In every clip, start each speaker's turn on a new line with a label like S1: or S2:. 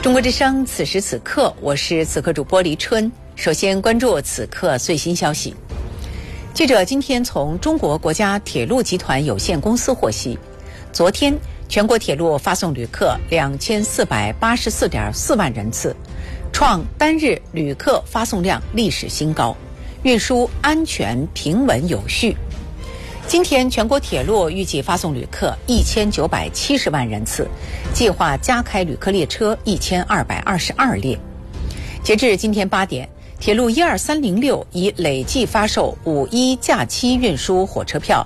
S1: 中国之声，此时此刻，我是此刻主播黎春。首先关注此刻最新消息。记者今天从中国国家铁路集团有限公司获悉，昨天全国铁路发送旅客2484.4万人次，创单日旅客发送量历史新高，运输安全平稳有序。今天全国铁路预计发送旅客1970万人次，计划加开旅客列车1222列。截至今天8点，铁路12306已累计发售5·1假期运输火车票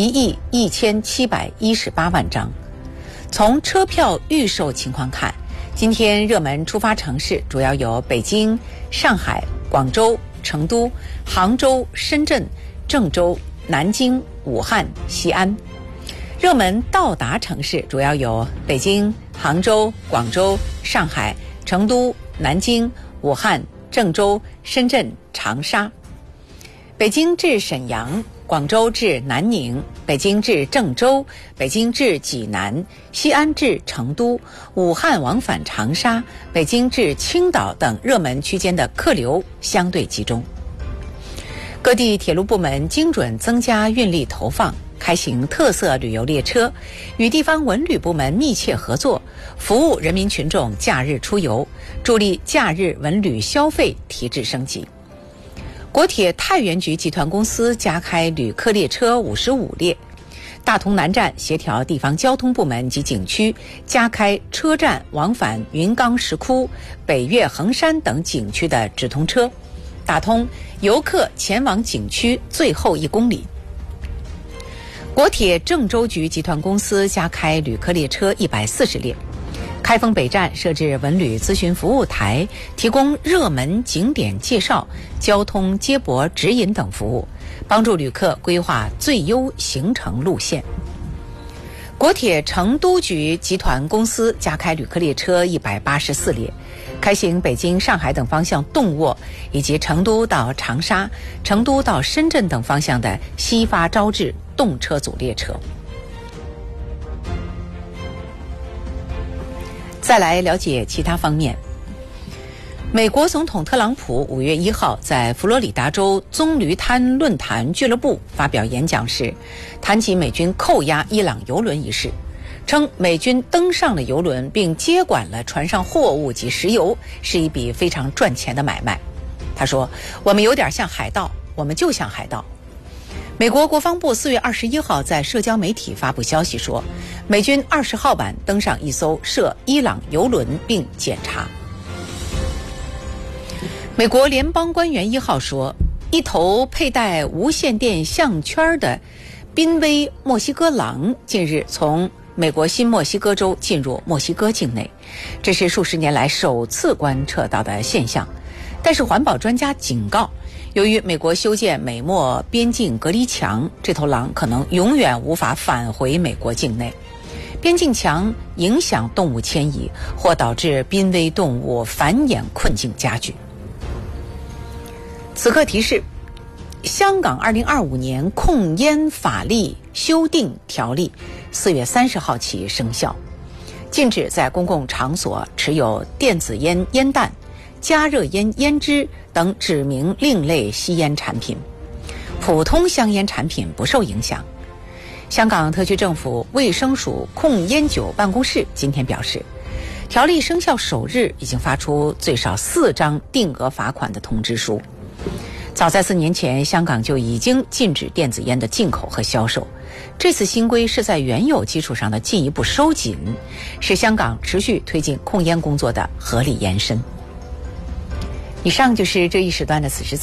S1: 11718万张。从车票预售情况看，今天热门出发城市主要有北京、上海、广州、成都、杭州、深圳、郑州、南京、武汉、西安。热门到达城市主要有北京、杭州、广州、上海、成都、南京、武汉、郑州、深圳、长沙。北京至沈阳，广州至南宁，北京至郑州，北京至济南，西安至成都，武汉往返长沙，北京至青岛等热门区间的客流相对集中。各地铁路部门精准增加运力投放，开行特色旅游列车，与地方文旅部门密切合作，服务人民群众假日出游，助力假日文旅消费提质升级。国铁太原局集团公司加开旅客列车55列，大同南站协调地方交通部门及景区，加开车站往返云冈石窟、北岳衡山等景区的直通车，打通游客前往景区最后1公里。国铁郑州局集团公司加开旅客列车140列，开封北站设置文旅咨询服务台，提供热门景点介绍、交通接驳指引等服务，帮助旅客规划最优行程路线。国铁成都局集团公司加开旅客列车184列，开行北京、上海等方向动卧，以及成都到长沙、成都到深圳等方向的西发招致动车组列车。再来了解其他方面。美国总统特朗普5月1号在佛罗里达州棕榈滩论坛俱乐部发表演讲时，谈及美军扣押伊朗油轮一事，称美军登上了油轮并接管了船上货物及石油，是一笔非常赚钱的买卖。他说，我们有点像海盗，我们就像海盗。美国国防部4月21号在社交媒体发布消息说，美军20号晚登上一艘涉伊朗油轮并检查。美国联邦官员1号说，一头佩戴无线电项圈的濒危墨西哥狼近日从美国新墨西哥州进入墨西哥境内，这是数十年来首次观测到的现象。但是环保专家警告，由于美国修建美墨边境隔离墙，这头狼可能永远无法返回美国境内。边境墙影响动物迁移，或导致濒危动物繁衍困境加剧。此刻提示，香港2025年控烟法例修订条例4月30号起生效，禁止在公共场所持有电子烟烟弹、加热烟烟汁等指明另类吸烟产品，普通香烟产品不受影响。香港特区政府卫生署控烟酒办公室今天表示，条例生效首日已经发出最少4张定额罚款的通知书。早在4年前，香港就已经禁止电子烟的进口和销售。这次新规是在原有基础上的进一步收紧，是香港持续推进控烟工作的合理延伸。以上就是这一时段的此时